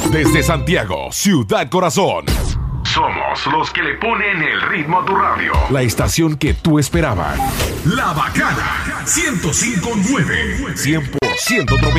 Desde Santiago, Ciudad Corazón. Somos los que le ponen el ritmo a tu radio. La estación que tú esperabas. La Bacana 105.9. 100% tropical.